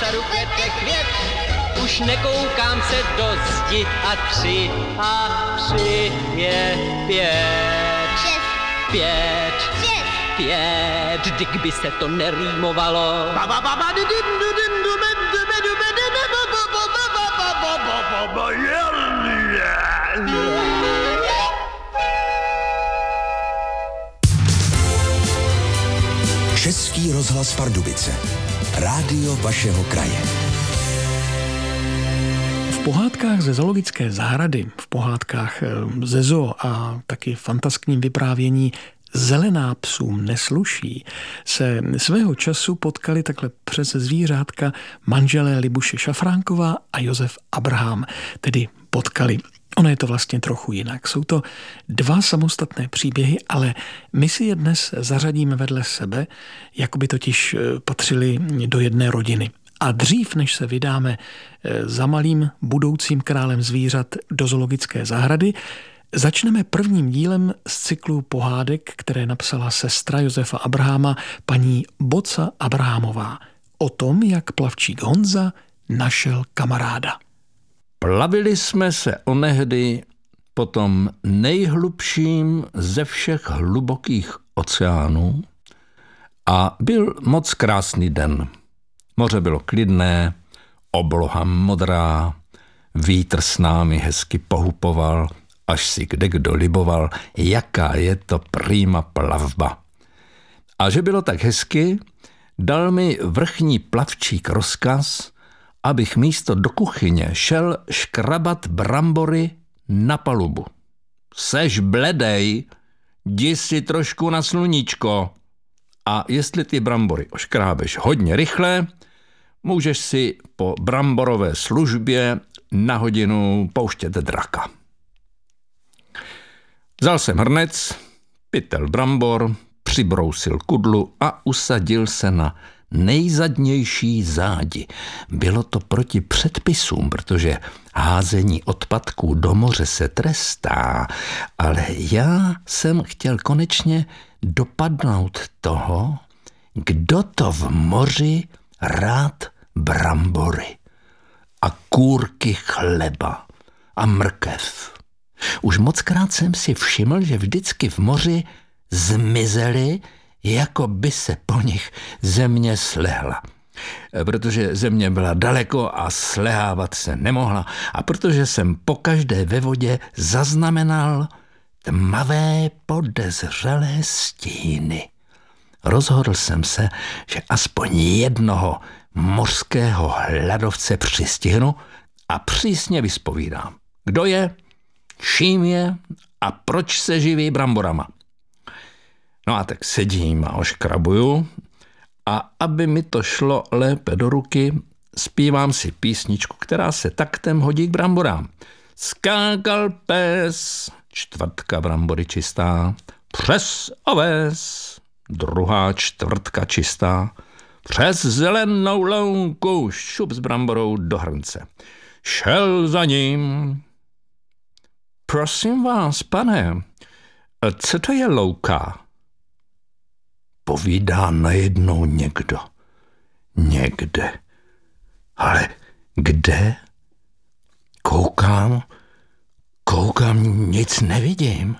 sadu kvete květ. Už nekoukám se do zdi a 3 je 5. 5, dyk by se to nerýmovalo. Český rozhlas Pardubice. Rádio vašeho kraje. V pohádkách ze zoologické zahrady, v pohádkách ze zoo a taky fantastickém vyprávění Zelená psům nesluší se svého času potkali takhle přes zvířátka manželé Libuše Šafránková a Josef Abraham, tedy potkali. Ono je to vlastně trochu jinak. Jsou to 2 samostatné příběhy, ale my si je dnes zařadíme vedle sebe, jako by totiž patřili do jedné rodiny. A dřív, než se vydáme za malým budoucím králem zvířat do zoologické zahrady, začneme prvním dílem z cyklu pohádek, které napsala sestra Josefa Abrahama, paní Boca Abrahamová. O tom, jak plavčík Honza našel kamaráda. Plavili jsme se onehdy po tom nejhlubším ze všech hlubokých oceánů a byl moc krásný den. Moře bylo klidné, obloha modrá, vítr s námi hezky pohupoval, až si kdekdo liboval, jaká je to prýma plavba. A že bylo tak hezky, dal mi vrchní plavčík rozkaz, abych místo do kuchyně šel škrabat brambory na palubu. Seš bledej, jdi si trošku na sluníčko. A jestli ty brambory oškrábeš hodně rychle, můžeš si po bramborové službě na hodinu pouštět draka. Vzal jsem hrnec, pytel brambor, přibrousil kudlu a usadil se na nejzadnější zádi. Bylo to proti předpisům, protože házení odpadků do moře se trestá, ale já jsem chtěl konečně dopadnout toho, kdo to v moři rád brambory a kůrky chleba a mrkev. Už mockrát jsem si všiml, že vždycky v moři zmizely, jako by se po nich země slehla. Protože země byla daleko a slehávat se nemohla a protože jsem pokaždé ve vodě zaznamenal tmavé podezřelé stíny. Rozhodl jsem se, že aspoň jednoho mořského hladovce přistihnu a přísně vyspovídám. Kdo je, čím je a proč se živí bramborama. No a tak sedím a oškrabuju a aby mi to šlo lépe do ruky, zpívám si písničku, která se taktem hodí k bramborám. Skákal pes, čtvrtka brambory čistá, přes oves, druhá čtvrtka čistá, přes zelenou louku, šup s bramborou do hrnce. Šel za ním. Prosím vás, pane, co to je louka? Povídá najednou někdo. Někde. Ale kde? Koukám, nic nevidím.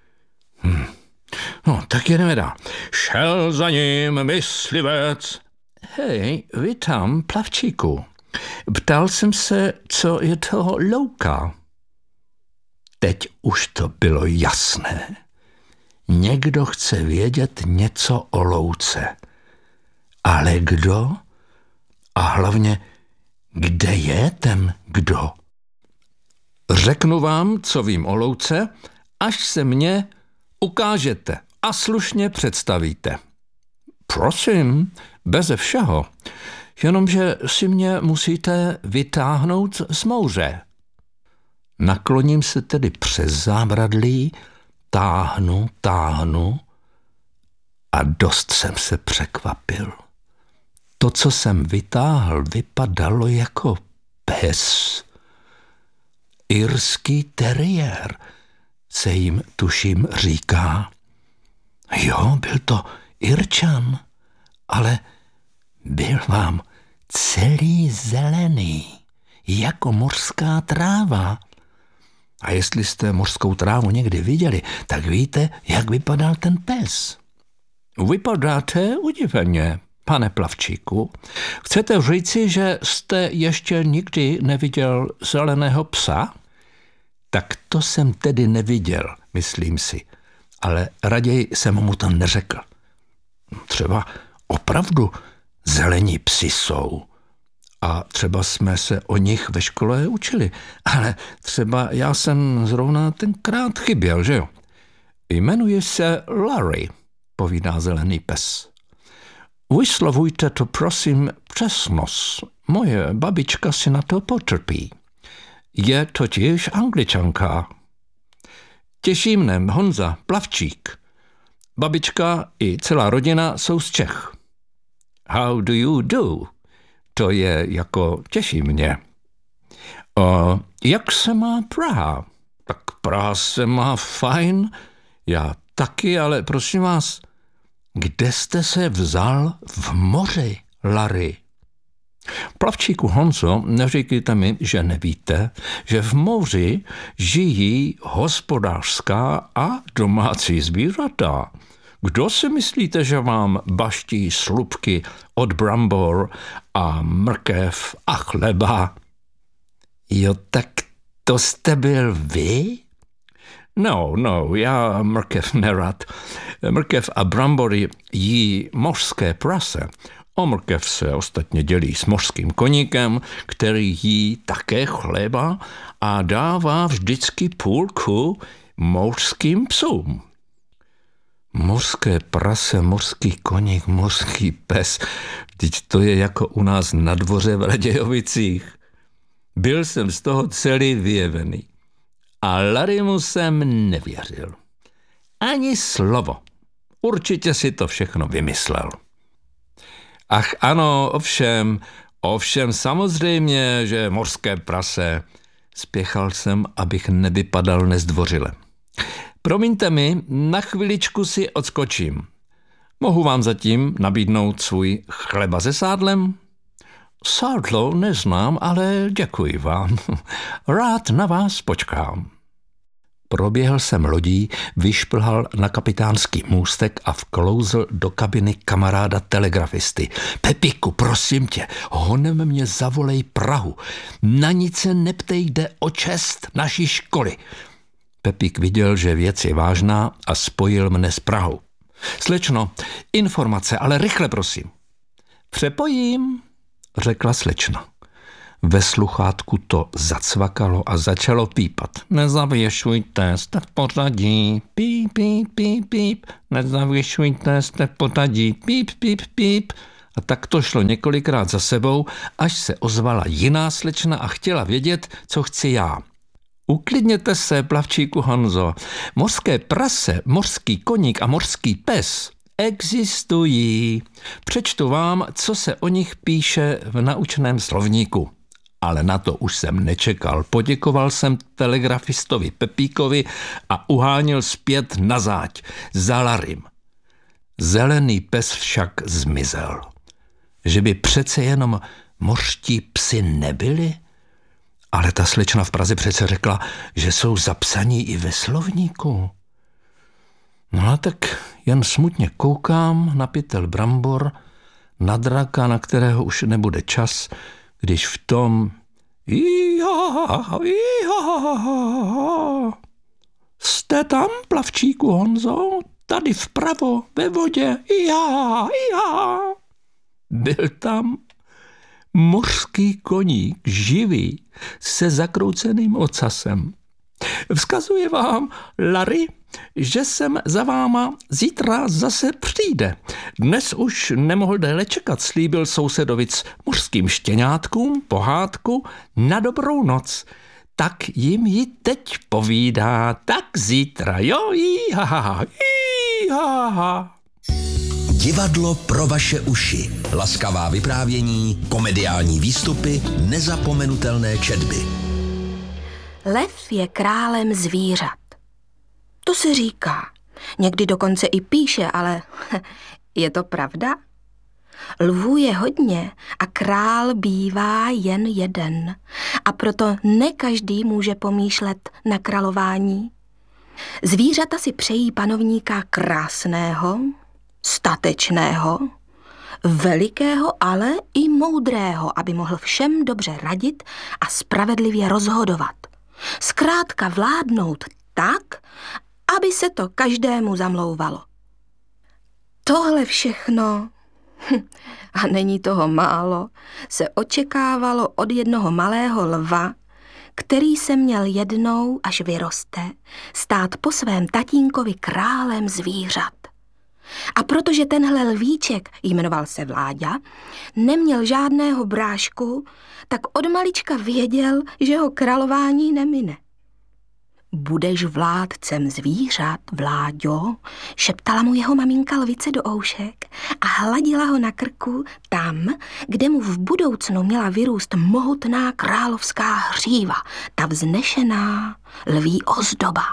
No, tak jedeme dál. Šel za ním myslivec. Hej, vy tam, plavčíku. Ptal jsem se, co je to louka. Teď už to bylo jasné. Někdo chce vědět něco o louce. Ale kdo? A hlavně, kde je ten kdo? Řeknu vám, co vím o louce, až se mně ukážete a slušně představíte. Prosím, beze všeho, jenomže si mě musíte vytáhnout z mouře. Nakloním se tedy přes zábradlí, táhnu a dost jsem se překvapil. To, co jsem vytáhl, vypadalo jako pes. Irský teriér se jim, tuším, říká. Jo, byl to Irčan, ale byl vám celý zelený, jako mořská tráva. A jestli jste mořskou trávu někdy viděli, tak víte, jak vypadal ten pes. Vypadáte udiveně, pane Plavčíku. Chcete říci, že jste ještě nikdy neviděl zeleného psa? Tak to jsem tedy neviděl, myslím si, ale raději jsem mu to neřekl. Třeba opravdu zelení psi jsou. A třeba jsme se o nich ve škole učili. Ale třeba já jsem zrovna tenkrát chyběl, že jo? Jmenuji se Larry, povídá zelený pes. Vyslovujte to prosím přes nos. Moje babička si na to potrpí. Je totiž Angličanka. Těší mne Honza Plavčík. Babička i celá rodina jsou z Čech. How do you do? To je jako těší mě. Jak se má Praha? Tak Praha se má fajn. Já taky, ale prosím vás, kde jste se vzal v moři, Larry? Plavčíku Honzo, neříkejte mi, že nevíte, že v moři žijí hospodářská a domácí zvířata. Kdo si myslíte, že vám baští slupky od brambor a mrkev a chleba? Jo, tak to jste byl vy? No, já mrkev nerad. Mrkev a brambory jí mořské prase. O mrkev se ostatně dělí s mořským koníkem, který jí také chleba a dává vždycky půlku mořským psům. Mořské prase, mořský koník, mořský pes. Vždyť to je jako u nás na dvoře v Radějovicích. Byl jsem z toho celý vyjevený. A Larrymu jsem nevěřil. Ani slovo. Určitě si to všechno vymyslel. Ach ano, ovšem samozřejmě, že mořské prase. Spěchal jsem, abych nevypadal nezdvořile. Promiňte mi, na chviličku si odskočím. Mohu vám zatím nabídnout svůj chleba se sádlem? Sádlo neznám, ale děkuji vám. Rád na vás počkám. Proběhl jsem lodí, vyšplhal na kapitánský můstek a vklouzl do kabiny kamaráda telegrafisty. Pepíku, prosím tě, honem mě zavolej Prahu. Na nic se neptej, jde o čest naší školy. Pepík viděl, že věc je vážná a spojil mne s Prahou. Slečno, informace, ale rychle prosím. Přepojím, řekla slečna. Ve sluchátku to zacvakalo a začalo pípat. Nezavěšujte, jste v pořadí. Píp, píp, píp, píp. Nezavěšujte, jste v pořadí. Píp, píp, píp. A tak to šlo několikrát za sebou, až se ozvala jiná slečna a chtěla vědět, co chci já. Uklidněte se, Plavčíku Honzo. Mořské prase, mořský koník a mořský pes existují. Přečtu vám, co se o nich píše v naučném slovníku. Ale na to už jsem nečekal. Poděkoval jsem telegrafistovi Pepíkovi a uháněl zpět na záď za Larrym. Zelený pes však zmizel. Že by přece jenom mořští psi nebyli? Ale ta slečna v Praze přece řekla, že jsou zapsaní i ve slovníku. No a tak jen smutně koukám na pytel brambor, na draka, na kterého už nebude čas, když v tom Jste tam, Plavčíku Honzo? Tady vpravo, ve vodě. Byl tam mořský koník, živý, se zakrouceným ocasem. Vzkazuji vám, Larry, že jsem za váma zítra zase přijde. Dnes už nemohl déle čekat, slíbil sousedovic mořským štěňátkům pohádku na dobrou noc. Tak jim ji teď povídá, tak zítra, jo, jíhaha. Divadlo pro vaše uši. Laskavá vyprávění, komediální výstupy, nezapomenutelné četby. Lev je králem zvířat. To se říká. Někdy dokonce i píše, ale je to pravda? Lvů je hodně a král bývá jen jeden. A proto ne každý může pomýšlet na králování. Zvířata si přejí panovníka krásného, statečného, velikého, ale i moudrého, aby mohl všem dobře radit a spravedlivě rozhodovat. Zkrátka vládnout tak, aby se to každému zamlouvalo. Tohle všechno, a není toho málo, se očekávalo od jednoho malého lva, který se měl jednou, až vyroste, stát po svém tatínkovi králem zvířat. A protože tenhle lvíček, jmenoval se Vláďa, neměl žádného brášku, tak od malička věděl, že ho králování nemine. Budeš vládcem zvířat, Vláďo, šeptala mu jeho maminka lvice do oušek a hladila ho na krku tam, kde mu v budoucnu měla vyrůst mohutná královská hříva, ta vznešená lví ozdoba.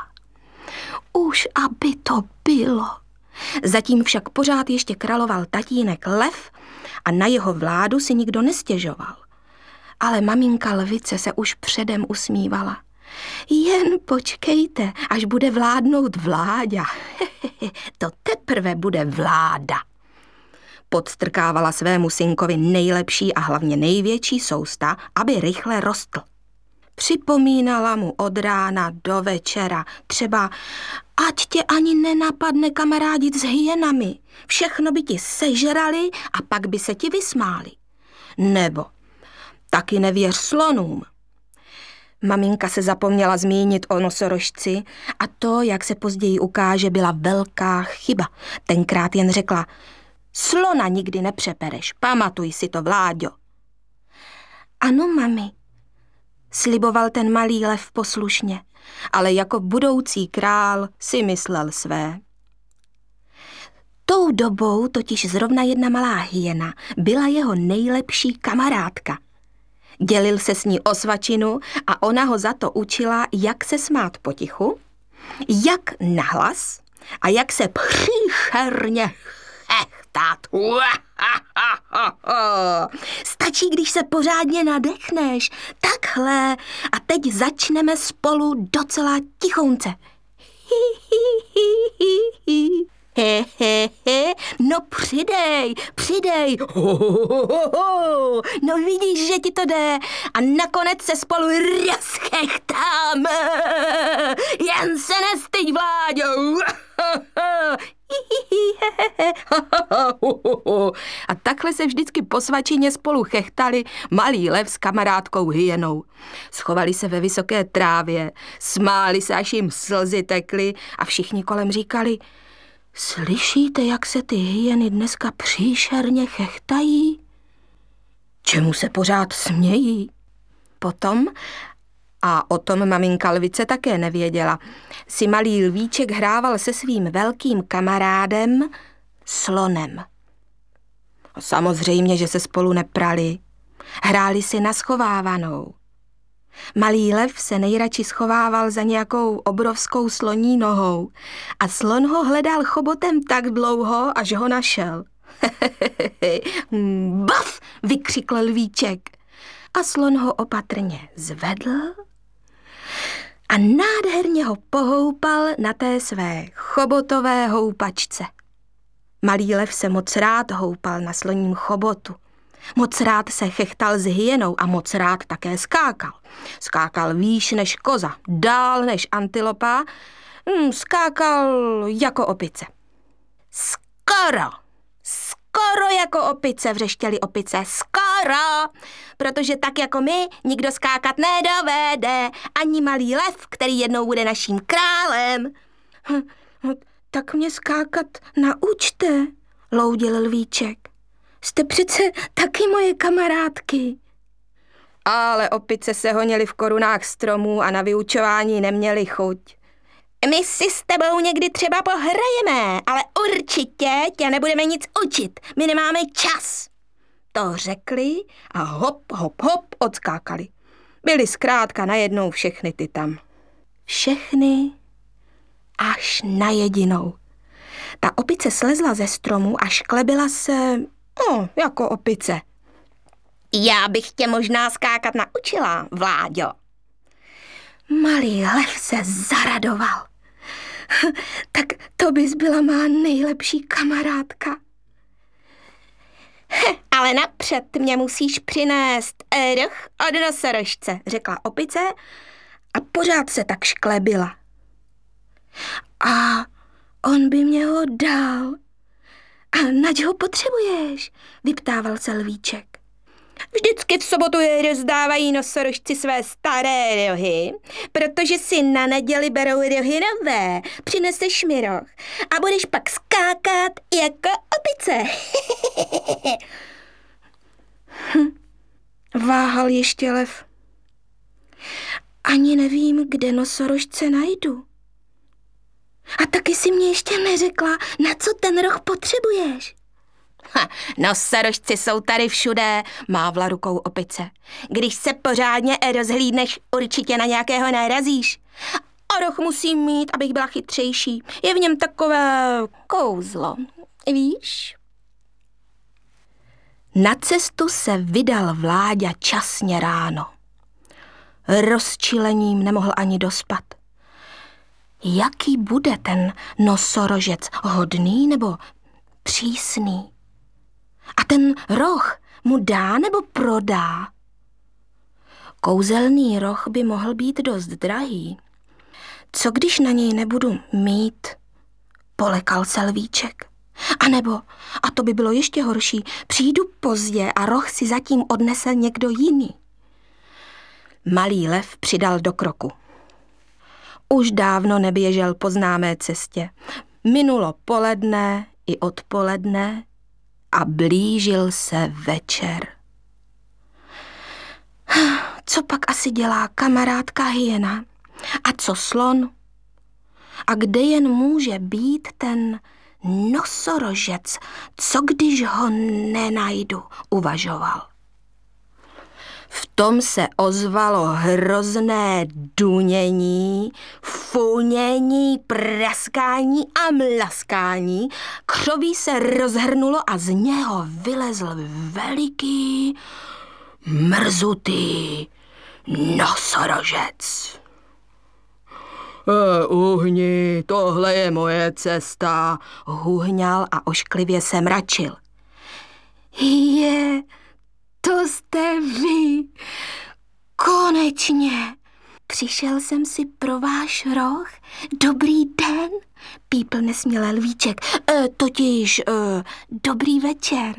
Už aby to bylo. Zatím však pořád ještě královal tatínek lev a na jeho vládu si nikdo nestěžoval. Ale maminka lvice se už předem usmívala. Jen počkejte, až bude vládnout Vláďa. To teprve bude vláda. Podstrkávala svému synkovi nejlepší a hlavně největší sousta, aby rychle rostl. Připomínala mu od rána do večera, třeba ať tě ani nenapadne kamarádit s hyenami, všechno by ti sežrali a pak by se ti vysmáli. Nebo taky nevěř slonům. Maminka se zapomněla zmínit o nosorožci a to, jak se později ukáže, byla velká chyba. Tenkrát jen řekla, slona nikdy nepřepereš, pamatuj si to, Vláďo. Ano, mami, sliboval ten malý lev poslušně, ale jako budoucí král si myslel své. Tou dobou totiž zrovna jedna malá hyena byla jeho nejlepší kamarádka. Dělil se s ní o svačinu a ona ho za to učila, jak se smát potichu, jak nahlas a jak se příšerně chechtat. Stačí, když se pořádně nadechneš. Takhle. A teď začneme spolu docela tichounce. No přidej. No vidíš, že ti to jde. A nakonec se spolu rozchechtáme. Jen se nestyď, Vláďo. A takhle se vždycky po svačině spolu chechtali malý lev s kamarádkou hyenou. Schovali se ve vysoké trávě, smáli se, až jim slzy tekly a všichni kolem říkali, slyšíte, jak se ty hyeny dneska příšerně chechtají? Čemu se pořád smějí? Potom, a o tom maminka lvice také nevěděla, si malý lvíček hrával se svým velkým kamarádem slonem. Samozřejmě, že se spolu neprali. Hráli si na schovávanou. Malý lev se nejradši schovával za nějakou obrovskou sloní nohou a slon ho hledal chobotem tak dlouho, až ho našel. Baf! Vykřikl lvíček a slon ho opatrně zvedl a nádherně ho pohoupal na té své chobotové houpačce. Malý lev se moc rád houpal na sloním chobotu. Moc rád se chechtal s hyenou a moc rád také skákal. Skákal výš než koza, dál než antilopa, skákal jako opice. Skoro jako opice, vřeštěly opice, skoro, protože tak jako my nikdo skákat nedovede, ani malý lev, který jednou bude naším králem. Tak mě skákat naučte, loudil lvíček. Jste přece taky moje kamarádky. Ale opice se honily v korunách stromů a na vyučování neměly chuť. My si s tebou někdy třeba pohrajeme, ale určitě tě nebudeme nic učit. My nemáme čas. To řekli a hop odskákali. Byli zkrátka najednou všechny ty tam. Všechny až na jedinou. Ta opice slezla ze stromu a šklebila se Jako opice. Já bych tě možná skákat naučila, Vláďo. Malý lev se zaradoval. Tak to bys byla má nejlepší kamarádka. Ale napřed mě musíš přinést roh od nosorožce, řekla opice a pořád se tak šklebila. A on by mě ho dal. A nač ho potřebuješ? Vyptával se lvíček. Vždycky v sobotu je rozdávají nosorožci své staré rohy, protože si na neděli berou rohy nové. Přineseš mi roh a budeš pak skákat jako opice. Váhal ještě lev. Ani nevím, kde nosorožce najdu. A taky si mě ještě neřekla, na co ten roh potřebuješ. Nosorožci jsou tady všude, mávla rukou opice. Když se pořádně rozhlídneš, určitě na nějakého narazíš. A roh musím mít, abych byla chytřejší. Je v něm takové kouzlo, víš? Na cestu se vydal Vláďa časně ráno. Rozčilením nemohl ani dospat. Jaký bude ten nosorožec, hodný nebo přísný? A ten roh mu dá nebo prodá? Kouzelný roh by mohl být dost drahý. Co když na něj nebudu mít? Polekal se lvíček. A nebo, a to by bylo ještě horší, přijdu pozdě a roh si zatím odnese někdo jiný. Malý lev přidal do kroku. Už dávno neběžel po známé cestě. Minulo poledne i odpoledne a blížil se večer. Co pak asi dělá kamarádka hyena? A co slon? A kde jen může být ten nosorožec? Co když ho nenajdu? Uvažoval. V tom se ozvalo hrozné dunění, funění, praskání a mlaskání. Křoví se rozhrnulo a z něho vylezl veliký, mrzutý nosorožec. Uhni, tohle je moje cesta, huhňal a ošklivě se mračil. To jste vy. Konečně. Přišel jsem si pro váš roh. Dobrý den, pípl nesměle lvíček. Dobrý večer.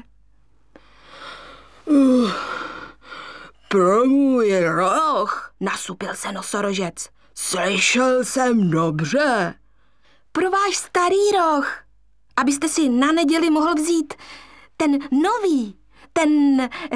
Pro můj roh, nasupil se nosorožec. Slyšel jsem dobře. Pro váš starý roh, abyste si na neděli mohl vzít ten nový, ten